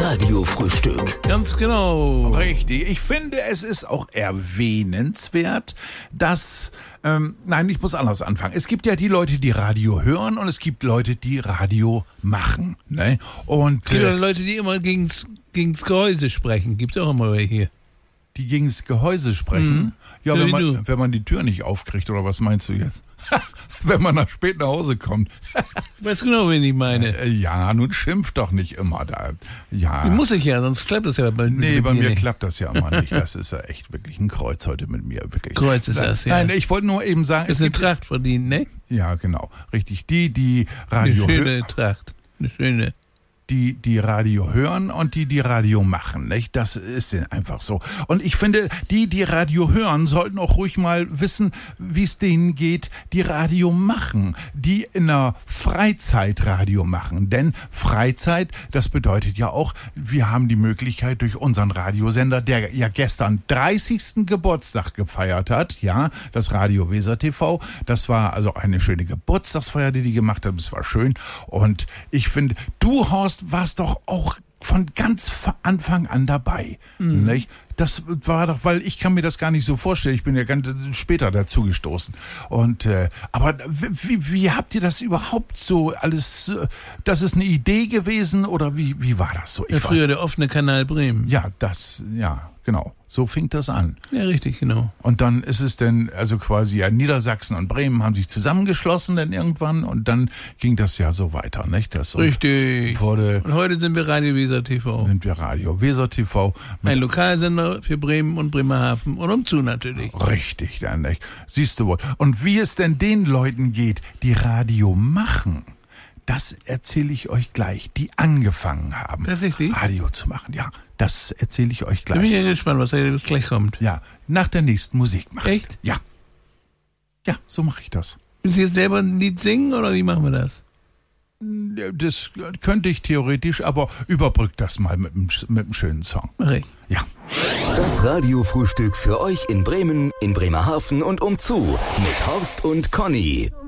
Radiofrühstück. Ganz genau. Richtig. Ich finde, es ist auch erwähnenswert, dass... nein, ich muss anders anfangen. Es gibt ja die Leute, die Radio hören und es gibt Leute, die Radio machen. Ne? Und Es gibt auch Leute, die immer gegens Gehäuse sprechen. Gibt's auch immer welche. die gegen das Gehäuse sprechen. Ja, So wie wenn man die Tür nicht aufkriegt, oder was meinst du jetzt? Wenn man spät nach Hause kommt. Weißt genau, wen ich meine. Ja, nun schimpft doch nicht immer da. Ja. Muss ich ja, sonst klappt das ja bei Bei mir nicht. klappt das ja immer nicht. Das ist ja echt wirklich ein Kreuz heute mit mir. Wirklich. Kreuz ist das, ja. Nein, ich wollte nur eben sagen, Das ist eine Tracht verdient, ne? ja, genau, richtig. Die Eine Radio schöne Tracht. Eine schöne. die Radio hören und die Radio machen, nicht? Das ist einfach so. Und ich finde, die Radio hören, sollten auch ruhig mal wissen, wie es denen geht, die Radio machen, die in der Freizeit Radio machen. Denn Freizeit, das bedeutet ja auch, wir haben die Möglichkeit durch unseren Radiosender, der ja gestern 30. Geburtstag gefeiert hat, ja, das Radio Weser TV, das war also eine schöne Geburtstagsfeier, die gemacht haben, es war schön. Und ich finde, du, Horst, warst doch auch von ganz Anfang an dabei, nicht? Das war doch, weil ich kann mir das gar nicht so vorstellen. Ich bin ja ganz später dazu gestoßen. Und aber wie habt ihr das überhaupt so alles? Das ist eine Idee gewesen oder wie war das so? Ja, früher der offene Kanal Bremen. Ja, genau. So fing das an. Ja, richtig, genau. Und dann ist es denn, also quasi ja, Niedersachsen und Bremen haben sich zusammengeschlossen dann irgendwann und dann ging das ja so weiter, nicht? Das Richtig. Und heute sind wir Radio Weser TV. Sind wir Radio Weser TV. Ein Lokalsender für Bremen und Bremerhaven und umzu natürlich. Richtig, dann nicht. Siehst du wohl. Und wie es denn den Leuten geht, die Radio machen, das erzähle ich euch gleich, die angefangen haben, Tatsächlich? Radio zu machen. Ja, das erzähle ich euch Da bin ich gleich. ja gespannt, was jetzt gleich kommt. Ja, nach der nächsten Musik machen. Echt? Ja. Ja, so mache ich das. Willst du jetzt selber ein Lied singen oder wie machen wir das? Das könnte ich theoretisch, aber überbrück das mal mit einem schönen Song. Mach ich. Ja. Das Radiofrühstück für euch in Bremen, in Bremerhaven und umzu mit Horst und Conny.